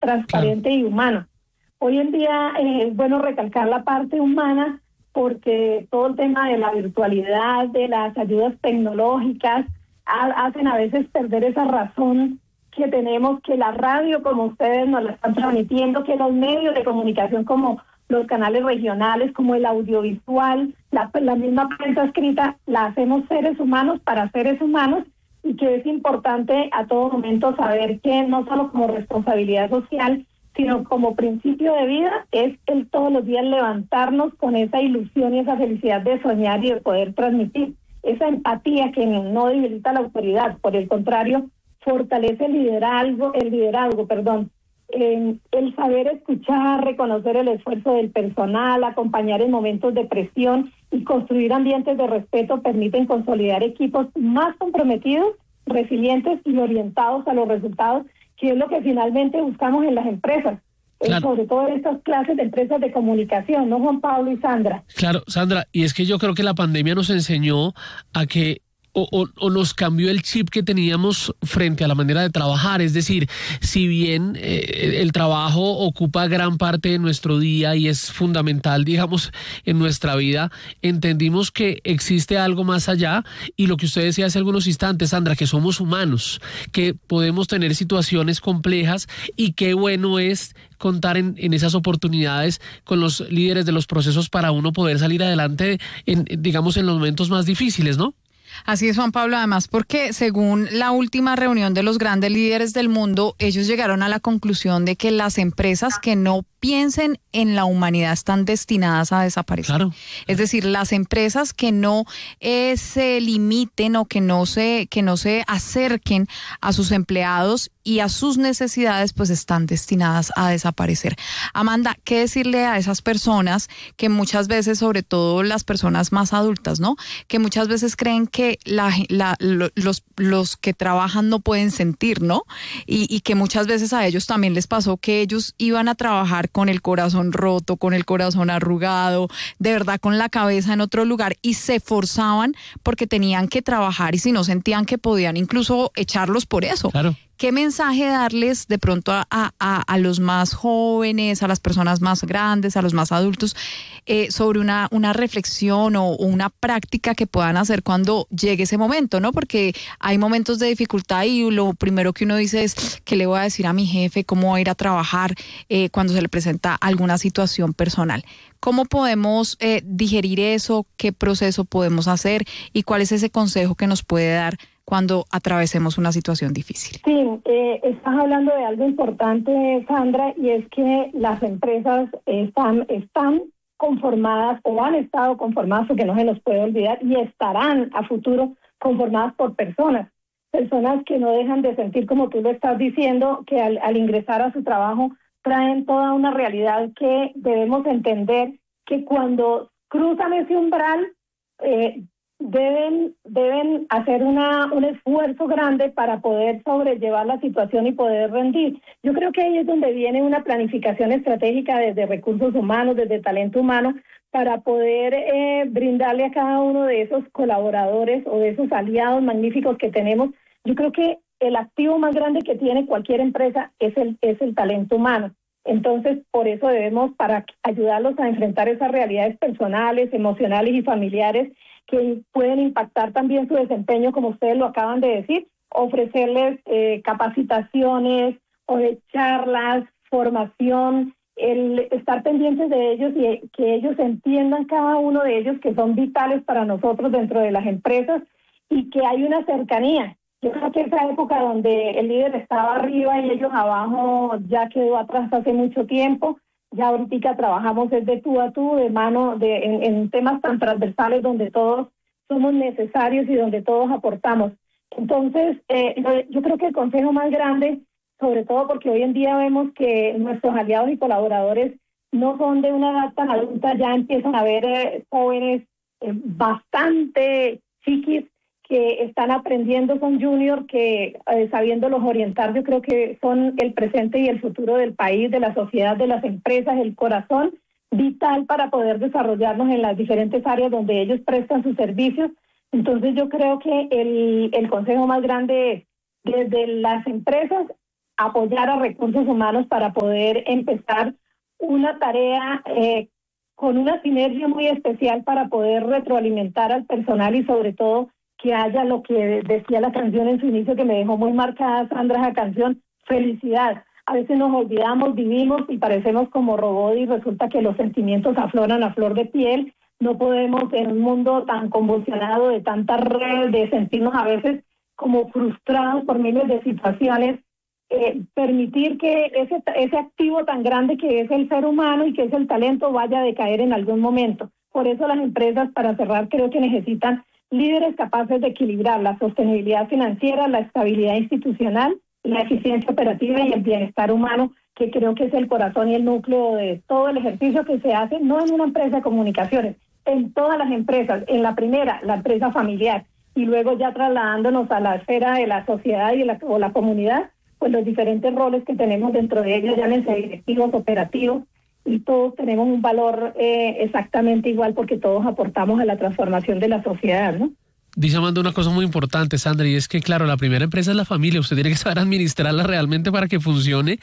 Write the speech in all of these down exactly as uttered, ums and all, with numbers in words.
transparente y humano. Hoy en día eh, es bueno recalcar la parte humana porque todo el tema de la virtualidad, de las ayudas tecnológicas, ha, hacen a veces perder esa razón que tenemos, que la radio como ustedes nos la están transmitiendo, que los medios de comunicación como los canales regionales, como el audiovisual, la, la misma prensa escrita, la hacemos seres humanos para seres humanos, y que es importante a todo momento saber que no solo como responsabilidad social, sino como principio de vida, es el todos los días levantarnos con esa ilusión y esa felicidad de soñar y de poder transmitir esa empatía que no debilita la autoridad, por el contrario, fortalece el liderazgo, el liderazgo, perdón, eh, el saber escuchar, reconocer el esfuerzo del personal, acompañar en momentos de presión y construir ambientes de respeto permiten consolidar equipos más comprometidos, resilientes y orientados a los resultados, que es lo que finalmente buscamos en las empresas. Claro. Eh, sobre todo en estas clases de empresas de comunicación, ¿no, Juan Pablo y Sandra? Claro, Sandra, y es que yo creo que la pandemia nos enseñó a que O, o, o nos cambió el chip que teníamos frente a la manera de trabajar. Es decir, si bien eh, el trabajo ocupa gran parte de nuestro día y es fundamental, digamos, en nuestra vida, entendimos que existe algo más allá, y lo que usted decía hace algunos instantes, Sandra, que somos humanos, que podemos tener situaciones complejas, y qué bueno es contar en, en esas oportunidades con los líderes de los procesos para uno poder salir adelante, en, digamos, en los momentos más difíciles, ¿no? Así es, Juan Pablo, además porque según la última reunión de los grandes líderes del mundo, ellos llegaron a la conclusión de que las empresas que no piensen en la humanidad están destinadas a desaparecer. Claro. Es decir, las empresas que no eh, se limiten o que no se que no se acerquen a sus empleados y a sus necesidades, pues están destinadas a desaparecer. Amanda, ¿qué decirle a esas personas que muchas veces, sobre todo las personas más adultas, ¿no? Que muchas veces creen que la, la, los, los que trabajan no pueden sentir, ¿no? Y, y que muchas veces a ellos también les pasó que ellos iban a trabajar con el corazón roto, con el corazón arrugado, de verdad con la cabeza en otro lugar, y se forzaban porque tenían que trabajar, y si no sentían que podían incluso echarlos por eso. Claro. ¿Qué mensaje darles de pronto a, a, a los más jóvenes, a las personas más grandes, a los más adultos, eh, sobre una, una reflexión o, o una práctica que puedan hacer cuando llegue ese momento, ¿no? Porque hay momentos de dificultad y lo primero que uno dice es, ¿qué le voy a decir a mi jefe? ¿Cómo voy a ir a trabajar eh, cuando se le presenta alguna situación personal? ¿Cómo podemos eh, digerir eso? ¿Qué proceso podemos hacer? ¿Y cuál es ese consejo que nos puede dar cuando atravesemos una situación difícil? Sí, eh, estás hablando de algo importante, Sandra, y es que las empresas están, están conformadas o han estado conformadas, porque no se nos puede olvidar, y estarán a futuro conformadas por personas, personas que no dejan de sentir, como tú lo estás diciendo, que al, al ingresar a su trabajo traen toda una realidad que debemos entender, que cuando cruzan ese umbral, eh, deben deben hacer una un esfuerzo grande para poder sobrellevar la situación y poder rendir. Yo creo que ahí es donde viene una planificación estratégica desde recursos humanos, desde talento humano, para poder eh, brindarle a cada uno de esos colaboradores o de esos aliados magníficos que tenemos. Yo creo que el activo más grande que tiene cualquier empresa es el es el talento humano. Entonces, por eso debemos, para ayudarlos a enfrentar esas realidades personales, emocionales y familiares que pueden impactar también su desempeño, como ustedes lo acaban de decir, ofrecerles eh, capacitaciones o de charlas, formación, el estar pendientes de ellos y que ellos entiendan, cada uno de ellos, que son vitales para nosotros dentro de las empresas y que hay una cercanía. Yo creo que esa época donde el líder estaba arriba y ellos abajo ya quedó atrás hace mucho tiempo. Ya ahorita trabajamos desde tú a tú, de mano, de, en, en temas tan transversales donde todos somos necesarios y donde todos aportamos. Entonces, eh, yo creo que el consejo más grande, sobre todo porque hoy en día vemos que nuestros aliados y colaboradores no son de una edad tan adulta, ya empiezan a ver eh, jóvenes eh, bastante chiquis que están aprendiendo, son junior, que eh, sabiéndolos orientar, yo creo que son el presente y el futuro del país, de la sociedad, de las empresas, el corazón vital para poder desarrollarnos en las diferentes áreas donde ellos prestan sus servicios. Entonces yo creo que el, el consejo más grande es, desde las empresas, apoyar a recursos humanos para poder empezar una tarea eh, con una sinergia muy especial para poder retroalimentar al personal y sobre todo que haya lo que decía la canción en su inicio, que me dejó muy marcada, Sandra, esa canción, felicidad. A veces nos olvidamos, vivimos y parecemos como robots y resulta que los sentimientos afloran a flor de piel. No podemos en un mundo tan convulsionado, de tanta red, de sentirnos a veces como frustrados por miles de situaciones, eh, permitir que ese, ese activo tan grande que es el ser humano y que es el talento vaya a decaer en algún momento. Por eso las empresas, para cerrar, creo que necesitan líderes capaces de equilibrar la sostenibilidad financiera, la estabilidad institucional, la eficiencia operativa y el bienestar humano, que creo que es el corazón y el núcleo de todo el ejercicio que se hace, no en una empresa de comunicaciones, en todas las empresas. En la primera, la empresa familiar, y luego ya trasladándonos a la esfera de la sociedad y la, o la comunidad, pues los diferentes roles que tenemos dentro de ellos, llámense directivos, operativos, y todos tenemos un valor eh, exactamente igual porque todos aportamos a la transformación de la sociedad, ¿no? Dice Amanda una cosa muy importante, Sandra, y es que, claro, la primera empresa es la familia. Usted tiene que saber administrarla realmente para que funcione.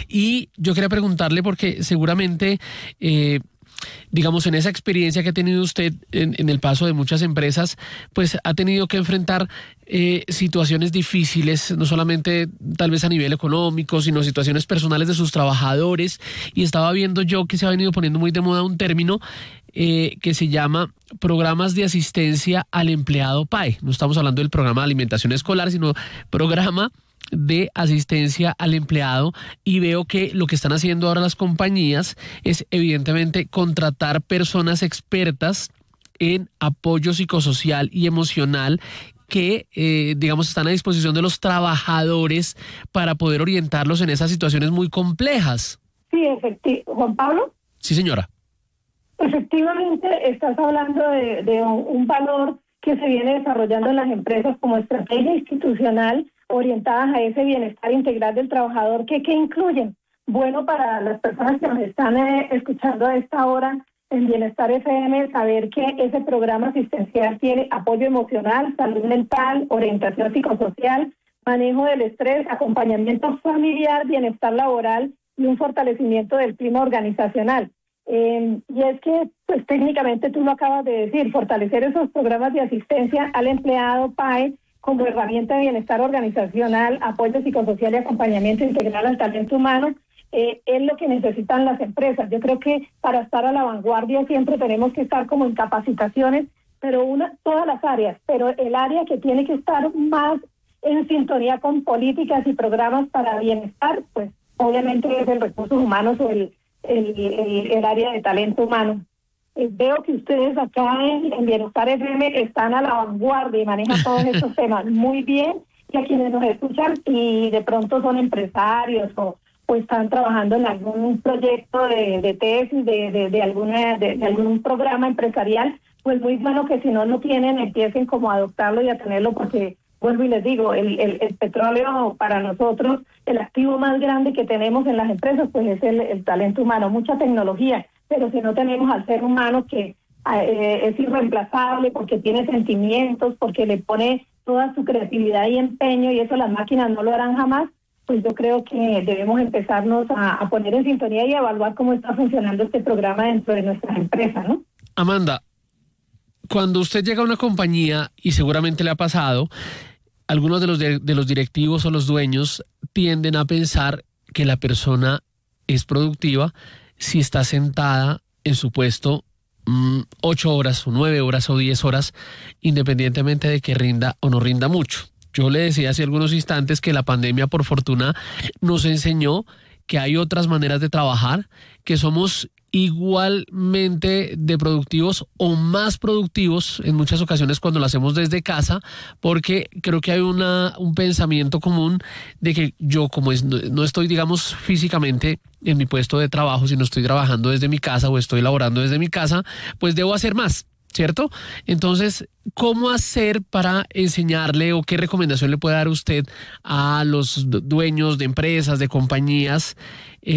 Y yo quería preguntarle, porque seguramente, eh, digamos, en esa experiencia que ha tenido usted en, en el paso de muchas empresas, pues ha tenido que enfrentar eh, situaciones difíciles, no solamente tal vez a nivel económico, sino situaciones personales de sus trabajadores. Y estaba viendo yo que se ha venido poniendo muy de moda un término Eh, que se llama programas de asistencia al empleado P A E. No estamos hablando del programa de alimentación escolar, sino programa de asistencia al empleado, y veo que lo que están haciendo ahora las compañías es evidentemente contratar personas expertas en apoyo psicosocial y emocional que, eh, digamos, están a disposición de los trabajadores para poder orientarlos en esas situaciones muy complejas. Sí, efectivamente. Juan Pablo. Sí, señora. Efectivamente, estás hablando de, de un, un valor que se viene desarrollando en las empresas como estrategia institucional orientadas a ese bienestar integral del trabajador, que, que incluyen, bueno, para las personas que nos están eh, escuchando a esta hora en Bienestar F M, saber que ese programa asistencial tiene apoyo emocional, salud mental, orientación psicosocial, manejo del estrés, acompañamiento familiar, bienestar laboral y un fortalecimiento del clima organizacional. Eh, y es que, pues técnicamente tú lo acabas de decir, fortalecer esos programas de asistencia al empleado P A E como herramienta de bienestar organizacional, apoyo psicosocial y acompañamiento integral al talento humano, eh, es lo que necesitan las empresas. Yo creo que para estar a la vanguardia siempre tenemos que estar como en capacitaciones, pero una, todas las áreas, pero el área que tiene que estar más en sintonía con políticas y programas para bienestar, pues obviamente es el recursos humanos o el El, el, el área de talento humano. Eh, veo que ustedes acá en, en Bienestar F M están a la vanguardia y manejan todos estos temas muy bien, y a quienes nos escuchan y de pronto son empresarios o, o están trabajando en algún proyecto de, de tesis, de, de, de, alguna, de, de algún programa empresarial, pues muy bueno que si no lo tienen, empiecen como a adoptarlo y a tenerlo, porque vuelvo y les digo, el, el, el petróleo para nosotros, el activo más grande que tenemos en las empresas, pues es el, el talento humano, mucha tecnología, pero si no tenemos al ser humano que eh, es irreemplazable porque tiene sentimientos, porque le pone toda su creatividad y empeño, y eso las máquinas no lo harán jamás, pues yo creo que debemos empezarnos a, a poner en sintonía y a evaluar cómo está funcionando este programa dentro de nuestras empresas, ¿no? Amanda, cuando usted llega a una compañía, y seguramente le ha pasado, algunos de los, de, de los directivos o los dueños tienden a pensar que la persona es productiva si está sentada en su puesto mmm, ocho horas o nueve horas o diez horas, independientemente de que rinda o no rinda mucho. Yo le decía hace algunos instantes que la pandemia, por fortuna, nos enseñó que hay otras maneras de trabajar, que somos igualmente de productivos o más productivos en muchas ocasiones cuando lo hacemos desde casa, porque creo que hay una, un pensamiento común de que yo, como es, no estoy, digamos, físicamente en mi puesto de trabajo, sino estoy trabajando desde mi casa o estoy laborando desde mi casa, pues debo hacer más, ¿cierto? Entonces, ¿cómo hacer para enseñarle o qué recomendación le puede dar usted a los dueños de empresas, de compañías, eh,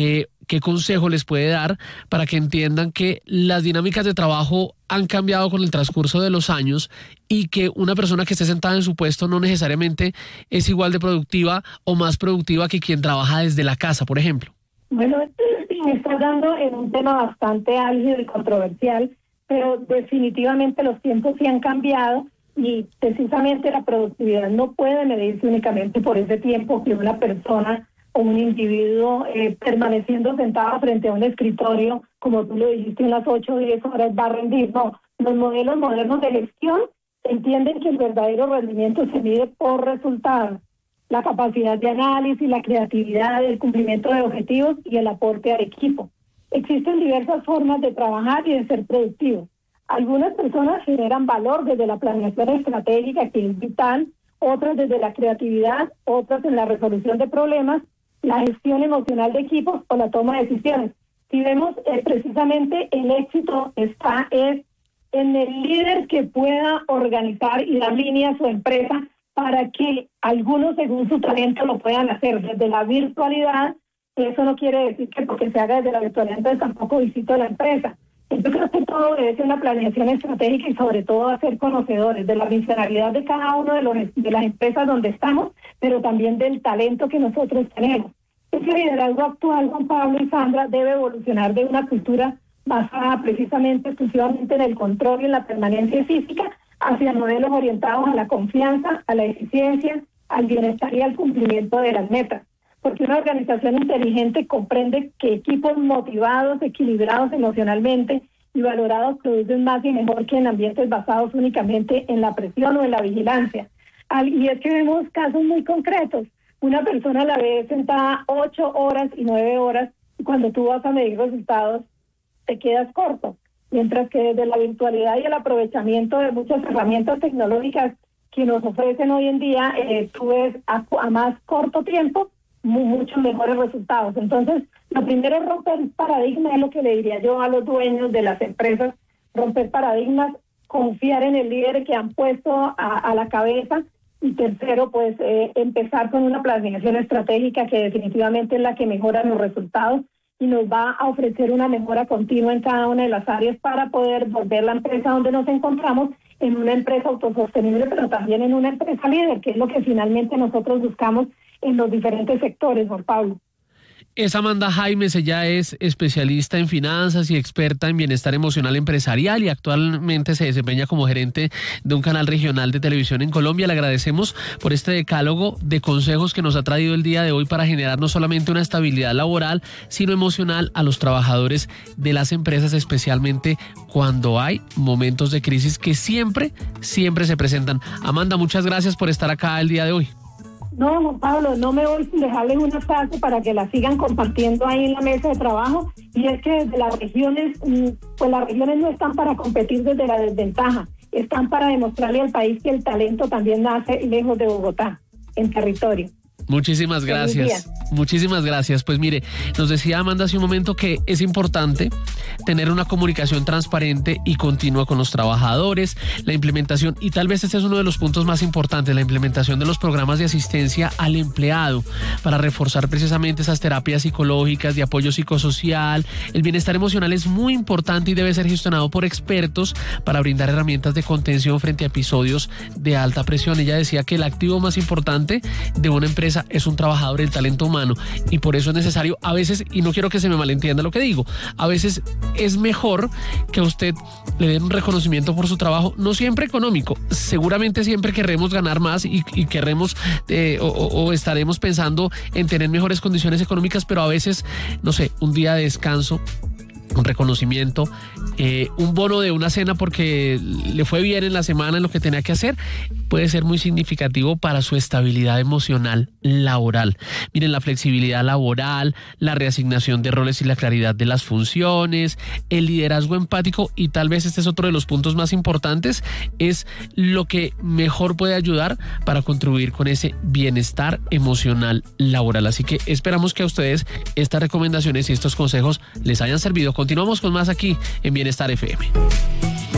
¿qué consejo les puede dar para que entiendan que las dinámicas de trabajo han cambiado con el transcurso de los años y que una persona que esté sentada en su puesto no necesariamente es igual de productiva o más productiva que quien trabaja desde la casa, por ejemplo? Bueno, me estás dando en un tema bastante álgido y controversial, pero definitivamente los tiempos sí han cambiado y precisamente la productividad no puede medirse únicamente por ese tiempo que una persona o un individuo eh, permaneciendo sentado frente a un escritorio, como tú lo dijiste, unas ocho o diez horas va a rendir. No, los modelos modernos de gestión entienden que el verdadero rendimiento se mide por resultados, la capacidad de análisis, la creatividad, el cumplimiento de objetivos y el aporte al equipo. Existen diversas formas de trabajar y de ser productivos. Algunas personas generan valor desde la planeación estratégica, que es vital, otras desde la creatividad, otras en la resolución de problemas, la gestión emocional de equipos o la toma de decisiones. Si vemos, eh, precisamente el éxito está es en el líder que pueda organizar y dar línea a su empresa para que algunos, según su talento, lo puedan hacer desde la virtualidad. Eso no quiere decir que porque se haga desde la virtualidad, entonces tampoco visito la empresa. Yo creo que todo debe ser una planeación estratégica y sobre todo a ser conocedores de la misionalidad de cada uno de, los, de las empresas donde estamos, pero también del talento que nosotros tenemos. Ese liderazgo actual, Juan Pablo y Sandra, debe evolucionar de una cultura basada precisamente exclusivamente en el control y en la permanencia física hacia modelos orientados a la confianza, a la eficiencia, al bienestar y al cumplimiento de las metas. Porque una organización inteligente comprende que equipos motivados, equilibrados emocionalmente y valorados producen más y mejor que en ambientes basados únicamente en la presión o en la vigilancia. Y es que vemos casos muy concretos. Una persona la ve sentada ocho horas y nueve horas y cuando tú vas a medir resultados te quedas corto. Mientras que desde la virtualidad y el aprovechamiento de muchas herramientas tecnológicas que nos ofrecen hoy en día, eh, tú ves a, a más corto tiempo muchos mejores resultados. Entonces, lo primero es romper paradigmas, es lo que le diría yo a los dueños de las empresas, romper paradigmas, confiar en el líder que han puesto a, a la cabeza, y tercero, pues eh, empezar con una planeación estratégica que definitivamente es la que mejora los resultados y nos va a ofrecer una mejora continua en cada una de las áreas para poder volver la empresa donde nos encontramos en una empresa autosostenible, pero también en una empresa líder, que es lo que finalmente nosotros buscamos en los diferentes sectores, Juan Pablo. Es Amanda Jaimes, ella es especialista en finanzas y experta en bienestar emocional empresarial y actualmente se desempeña como gerente de un canal regional de televisión en Colombia. Le agradecemos por este decálogo de consejos que nos ha traído el día de hoy para generar no solamente una estabilidad laboral, sino emocional a los trabajadores de las empresas, especialmente cuando hay momentos de crisis que siempre, siempre se presentan. Amanda, muchas gracias por estar acá el día de hoy. No, Juan Pablo, no me voy sin dejarles una frase para que la sigan compartiendo ahí en la mesa de trabajo, y es que desde las regiones, pues las regiones no están para competir desde la desventaja, están para demostrarle al país que el talento también nace lejos de Bogotá, en territorio. Muchísimas gracias. Muchísimas gracias. Pues mire, nos decía Amanda hace un momento que es importante tener una comunicación transparente y continua con los trabajadores, la implementación, y tal vez este es uno de los puntos más importantes, la implementación de los programas de asistencia al empleado para reforzar precisamente esas terapias psicológicas, de apoyo psicosocial. El bienestar emocional es muy importante y debe ser gestionado por expertos para brindar herramientas de contención frente a episodios de alta presión. Ella decía que el activo más importante de una empresa es un trabajador, el talento humano, y por eso es necesario a veces, y no quiero que se me malentienda lo que digo, a veces es mejor que a usted le den un reconocimiento por su trabajo, no siempre económico, seguramente siempre querremos ganar más y, y querremos eh, o, o estaremos pensando en tener mejores condiciones económicas, pero a veces, no sé, un día de descanso, un reconocimiento, eh, un bono de una cena porque le fue bien en la semana en lo que tenía que hacer, puede ser muy significativo para su estabilidad emocional laboral. Miren, la flexibilidad laboral, la reasignación de roles y la claridad de las funciones, el liderazgo empático, y tal vez este es otro de los puntos más importantes, es lo que mejor puede ayudar para contribuir con ese bienestar emocional laboral. Así que esperamos que a ustedes estas recomendaciones y estos consejos les hayan servido. Continuamos con más aquí en Bienestar F M.